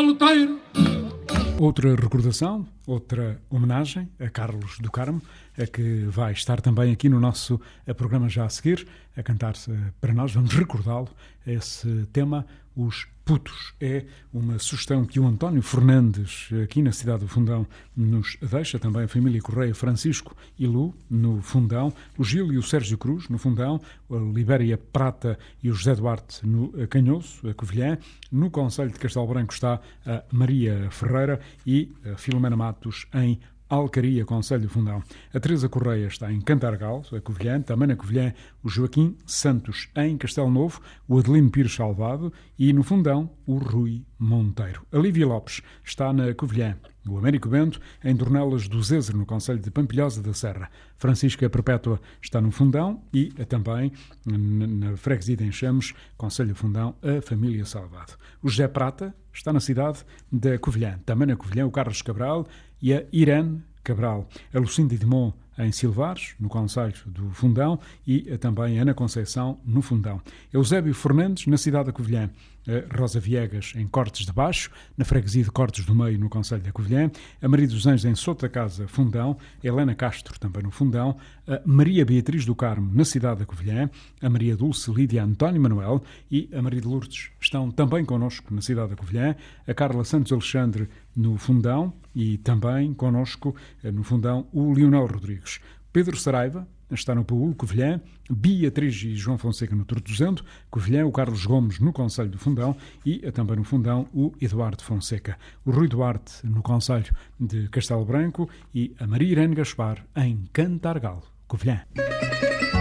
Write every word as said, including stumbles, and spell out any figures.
caloteiro. Outra recordação, outra homenagem a Carlos do Carmo, a que vai estar também aqui no nosso programa já a seguir, a cantar para nós. Vamos recordá-lo, esse tema, Os Putos. É uma sugestão que o António Fernandes, aqui na cidade do Fundão, nos deixa. Também a família Correia, Francisco e Lu, no Fundão. O Gil e o Sérgio Cruz, no Fundão. A Libéria Prata e o José Duarte, no Canhoso, a Covilhã. No Concelho de Castelo Branco está a Maria Ferreira e a Filomena Matos, em Alcaria, Concelho do Fundão. A Teresa Correia está em Cantargal, a Covilhã. Também na Covilhã, o Joaquim Santos, em Castelo Novo. O Adelino Pires Salvado. E no Fundão, o Rui Monteiro. A Lívia Lopes está na Covilhã. O Américo Bento, em Dornelas do Zezer, no Concelho de Pampilhosa da Serra. Francisca Perpétua está no Fundão e também na freguesia de Enxames, Concelho do Fundão, a família Salvado. O José Prata está na cidade da Covilhã. Também na Covilhã, o Carlos Cabral e a Irene Cabral. A Lucinda Edmond, em Silvares, no Concelho do Fundão, e também a Ana Conceição, no Fundão. Eusébio Fernandes, na cidade da Covilhã. A Rosa Viegas, em Cortes de Baixo, na freguesia de Cortes do Meio, no Concelho da Covilhã. A Maria dos Anjos, em Sota Casa, Fundão. A Helena Castro, também no Fundão. A Maria Beatriz do Carmo, na cidade da Covilhã. A Maria Dulce Lídia António Manuel e a Maria de Lourdes estão também connosco na cidade da Covilhã. A Carla Santos Alexandre, no Fundão, e também connosco no Fundão o Leonel Rodrigues. Pedro Saraiva está no Paúl, Covilhã. Beatriz e João Fonseca no Tortozendo, Covilhã. O Carlos Gomes no Concelho do Fundão e também no Fundão o Eduardo Fonseca. O Rui Duarte no Concelho de Castelo Branco e a Maria Irene Gaspar em Cantargal, Covilhã.